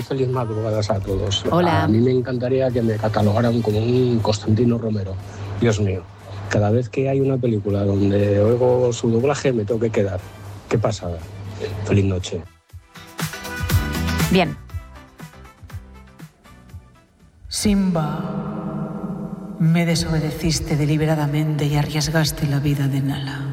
feliz madrugadas a todos. Hola. A mí me encantaría que me catalogaran como un Constantino Romero. Dios mío, cada vez que hay una película donde oigo su doblaje me tengo que quedar. Qué pasada. Feliz noche. Bien. Simba, me desobedeciste deliberadamente y arriesgaste la vida de Nala.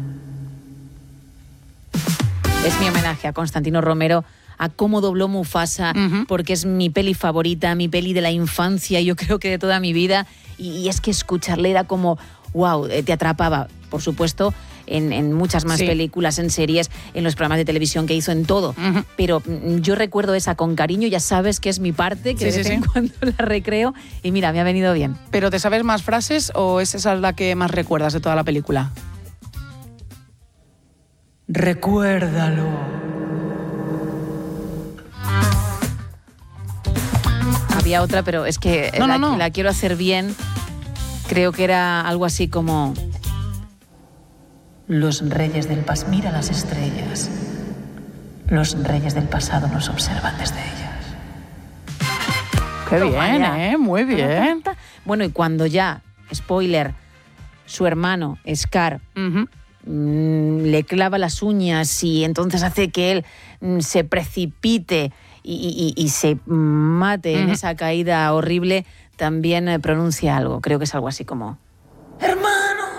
Es mi homenaje a Constantino Romero, a cómo dobló Mufasa, porque es mi peli favorita, mi peli de la infancia, yo creo que de toda mi vida. Y es que escucharle era como, wow, te atrapaba, por supuesto, en muchas más películas, en series, en los programas de televisión que hizo, en todo. Pero yo recuerdo esa con cariño, ya sabes que es mi parte, que de vez en cuando la recreo, y mira, me ha venido bien. ¿Pero te sabes más frases o es esa la que más recuerdas de toda la película? Recuérdalo. Había otra, pero es que la quiero hacer bien. Creo que era algo así como... Los reyes del pasado, mira las estrellas. Los reyes del pasado nos observan desde ellas. Qué bien, muy bien. Bueno, y cuando ya, spoiler, su hermano, Scar, le clava las uñas y entonces hace que él se precipite y se mate en esa caída horrible, también pronuncia algo. Creo que es algo así como... ¡Hermano!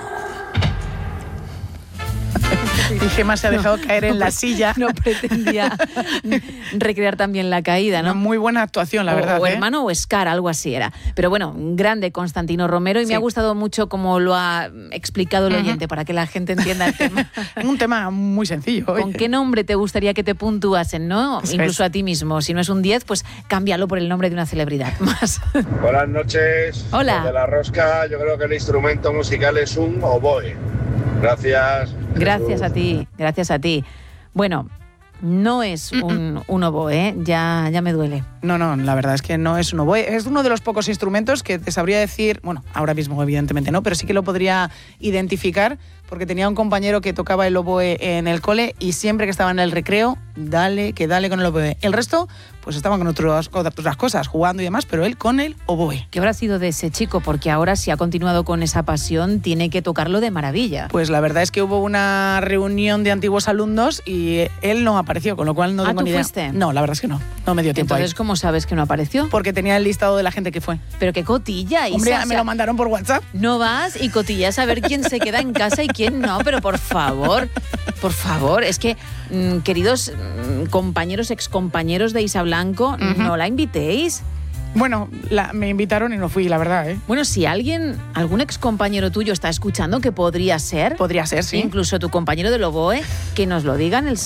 Y Gemma se ha dejado caer en la silla. No pretendía recrear también la caída, ¿no? Una muy buena actuación, la verdad. O hermano o Scar, algo así era. Pero bueno, grande Constantino Romero, y me ha gustado mucho cómo lo ha explicado el oyente, para que la gente entienda el tema. Un tema muy sencillo. ¿Con qué nombre te gustaría que te puntuasen, no? Eso Incluso es. a ti mismo. Si no es un 10, pues cámbialo por el nombre de una celebridad. Más. Buenas noches. Hola. De la rosca, yo creo que el instrumento musical es un oboe. Gracias. Gracias a ti, gracias a ti. Bueno, no es un oboe, ya me duele. No, la verdad es que no es un oboe. Es uno de los pocos instrumentos que te sabría decir, bueno, ahora mismo evidentemente no, pero sí que lo podría identificar, porque tenía un compañero que tocaba el oboe en el cole y siempre que estaba en el recreo, dale con el oboe. El resto, pues estaban con otras cosas, jugando y demás, pero él con el oboe. ¿Qué habrá sido de ese chico? Porque ahora, si ha continuado con esa pasión, tiene que tocarlo de maravilla. Pues la verdad es que hubo una reunión de antiguos alumnos y él no apareció, con lo cual no tengo ni idea. ¿Fuiste? No, la verdad es que no me dio tiempo. Entonces, ¿cómo sabes que no apareció? Porque tenía el listado de la gente que fue. Pero qué cotilla, Isa. Hombre, me lo mandaron por WhatsApp. No vas y cotillas a ver quién se queda en casa y quién no, pero por favor, es que, queridos compañeros, excompañeros de Isa Blanco, no la invitéis. Bueno, me invitaron y no fui, la verdad, ¿eh? Bueno, si algún excompañero tuyo está escuchando, que podría ser. Podría ser, sí. Incluso tu compañero del oboe, que nos lo digan el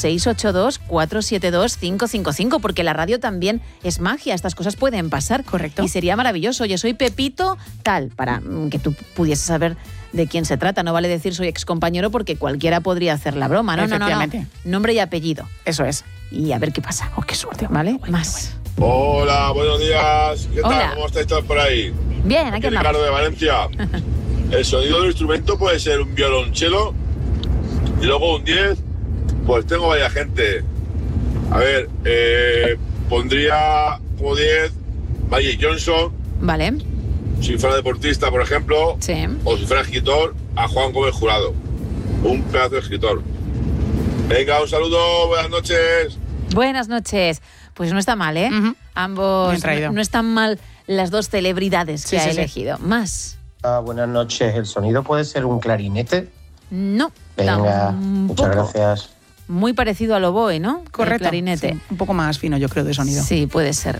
682-472-555, porque la radio también es magia, estas cosas pueden pasar. Correcto. Y sería maravilloso. Yo soy Pepito tal, para que tú pudieses saber de quién se trata. No vale decir soy excompañero porque cualquiera podría hacer la broma. No. Efectivamente. Nombre y apellido. Eso es. Y a ver qué pasa. Oh, qué suerte. ¿Vale? Bueno, Más. Hola, buenos días. ¿Qué Hola. tal? ¿Cómo estáis todos por ahí? Bien, aquí andamos. Ricardo de Valencia. El sonido del instrumento puede ser un violonchelo y luego un 10. Pues tengo varias gente. A ver, pondría como 10 Magic Johnson. Vale. Si fuera deportista, por ejemplo. Sí. O si fuera escritor, a Juan Gómez Jurado. Un pedazo de escritor. Venga, un saludo, buenas noches. Buenas noches. Pues no está mal, ¿eh? Ambos. Bien traído. No están mal las dos celebridades que ha elegido. Más. Buenas noches. ¿El sonido puede ser un clarinete? No. Venga, muchas gracias. Muy parecido al oboe, ¿no? Correcto. El clarinete. Sí, un poco más fino, yo creo, de sonido. Sí, puede ser.